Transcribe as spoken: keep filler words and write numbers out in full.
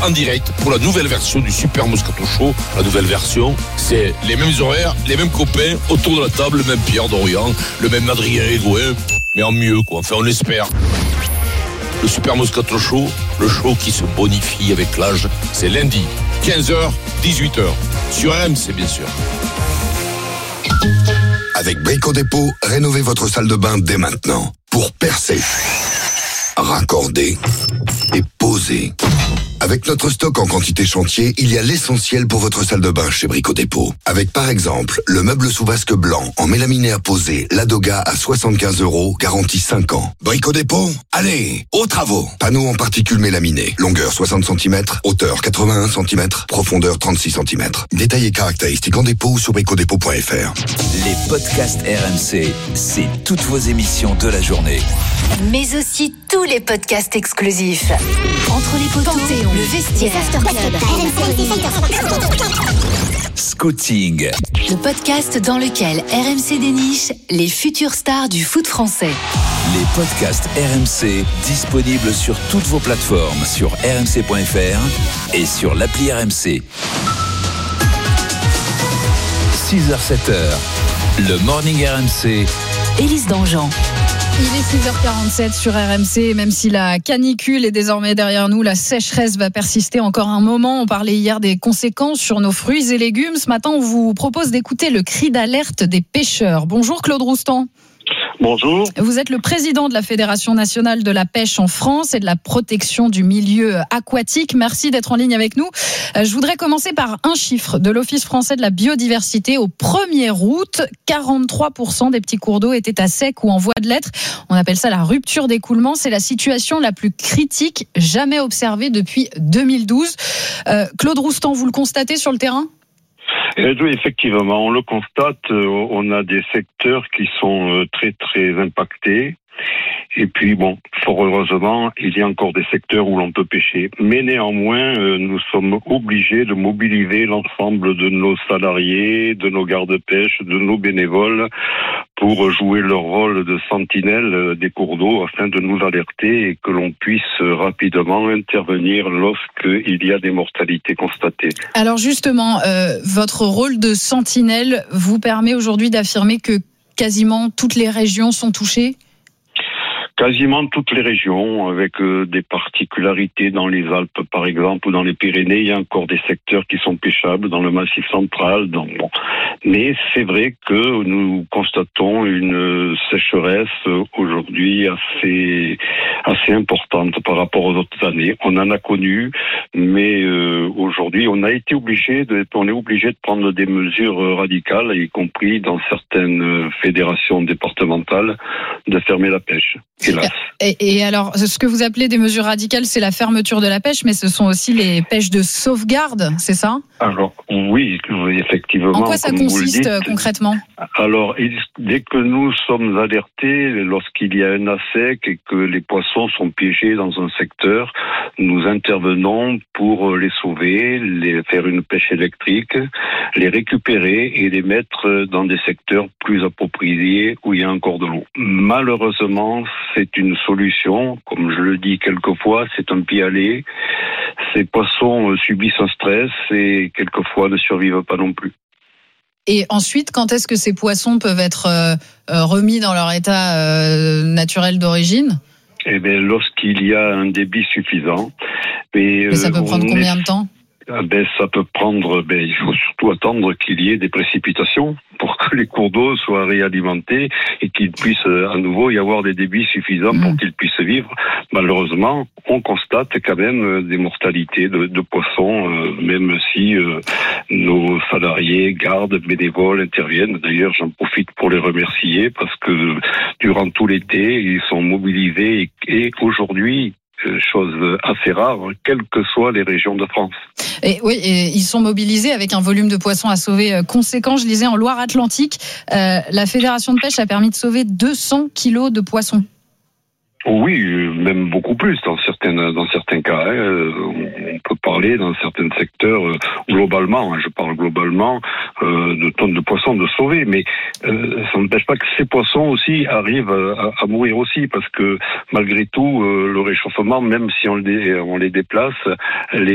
en direct pour la nouvelle version du Super Moscato Show. La nouvelle version, c'est les mêmes horaires, les mêmes copains, autour de la table, le même Pierre Dorian, le même Adrien Egoin, mais en mieux, quoi. Enfin, on l'espère. Le Super Moscato Show, le show qui se bonifie avec l'âge, c'est lundi, quinze heures, dix-huit heures. Sur R M C, bien sûr. Avec Brico Dépôt, rénovez votre salle de bain dès maintenant. Pour percer, raccorder et poser. Avec notre stock en quantité chantier, il y a l'essentiel pour votre salle de bain chez Brico Dépôt. Avec par exemple, le meuble sous vasque blanc en mélaminé à poser, Ladoga à soixante-quinze euros, garantie cinq ans. Brico Dépôt, allez, aux travaux. Panneau en particules mélaminées, longueur soixante centimètres, hauteur quatre-vingt-un centimètres, profondeur trente-six centimètres. Détails et caractéristiques en dépôt ou sur bricodépôt point f r. Les podcasts R M C, c'est toutes vos émissions de la journée. Mais aussi tous les podcasts exclusifs. Entre les poteaux, Panthéon, le vestiaire, Scouting. le podcast dans lequel R M C déniche les futures stars du foot français. Les podcasts R M C disponibles sur toutes vos plateformes, sur r m c point f r et sur l'appli R M C. six heures sept heures, le Morning R M C. Élise Dangean. Il est six heures quarante-sept sur R M C, même si la canicule est désormais derrière nous, la sécheresse va persister encore un moment. On parlait hier des conséquences sur nos fruits et légumes. Ce matin, on vous propose d'écouter le cri d'alerte des pêcheurs. Bonjour Claude Roustan. Bonjour. Vous êtes le président de la Fédération nationale de la pêche en France et de la protection du milieu aquatique. Merci d'être en ligne avec nous. Je voudrais commencer par un chiffre de l'Office français de la biodiversité. Au premier août, quarante-trois pour cent des petits cours d'eau étaient à sec ou en voie de l'être. On appelle ça la rupture d'écoulement. C'est la situation la plus critique jamais observée depuis deux mille douze. Euh, Claude Roustan, vous le constatez sur le terrain ? Oui, effectivement, on le constate, on a des secteurs qui sont très très impactés. Et puis bon, fort heureusement, il y a encore des secteurs où l'on peut pêcher. Mais néanmoins, nous sommes obligés de mobiliser l'ensemble de nos salariés, de nos gardes-pêche, de nos bénévoles pour jouer leur rôle de sentinelle des cours d'eau afin de nous alerter et que l'on puisse rapidement intervenir lorsqu'il y a des mortalités constatées. Alors justement, euh, votre rôle de sentinelle vous permet aujourd'hui d'affirmer que quasiment toutes les régions sont touchées ? Quasiment toutes les régions, avec euh, des particularités dans les Alpes, par exemple, ou dans les Pyrénées. Il y a encore des secteurs qui sont pêchables dans le Massif central. Donc, bon. Mais c'est vrai que nous constatons une sécheresse aujourd'hui assez assez importante par rapport aux autres années. On en a connu, mais euh, aujourd'hui, on a été obligé de, on est obligé de prendre des mesures radicales, y compris dans certaines fédérations départementales, de fermer la pêche. Hélas. Et, et alors, ce que vous appelez des mesures radicales, c'est la fermeture de la pêche, mais ce sont aussi les pêches de sauvegarde, c'est ça ? Alors, oui, effectivement. En quoi ça consiste dites, concrètement ? Alors, dès que nous sommes alertés, lorsqu'il y a un A sec et que les poissons sont piégés dans un secteur, nous intervenons pour les sauver, les faire une pêche électrique, les récupérer et les mettre dans des secteurs plus appropriés où il y a encore de l'eau. Malheureusement, c'est une solution, comme je le dis quelquefois, c'est un pis-aller. Ces poissons subissent un stress et quelquefois ne survivent pas non plus. Et ensuite, quand est-ce que ces poissons peuvent être euh, remis dans leur état euh, naturel d'origine ? Eh bien, lorsqu'il y a un débit suffisant. Mais, Mais ça peut prendre combien est... de temps ? Ben, ça peut prendre, ben, il faut surtout attendre qu'il y ait des précipitations pour que les cours d'eau soient réalimentés et qu'il puisse à nouveau y avoir des débits suffisants mmh. pour qu'ils puissent vivre. Malheureusement, on constate quand même des mortalités de, de poissons, euh, même si euh, nos salariés, gardes, bénévoles interviennent. D'ailleurs, j'en profite pour les remercier parce que durant tout l'été, ils sont mobilisés et, et aujourd'hui, chose assez rare, quelles que soient les régions de France. Et oui, et ils sont mobilisés avec un volume de poissons à sauver conséquent. Je lisais en Loire-Atlantique, euh, la Fédération de pêche a permis de sauver deux cents kilos de poissons. Oui, même beaucoup plus dans certains dans certains cas. Hein. On peut parler dans certains secteurs euh, globalement. Hein, je parle globalement euh, de tonnes de poissons de sauver, mais euh, ça n'empêche pas que ces poissons aussi arrivent à, à mourir aussi, parce que malgré tout, euh, le réchauffement, même si on les on les déplace, les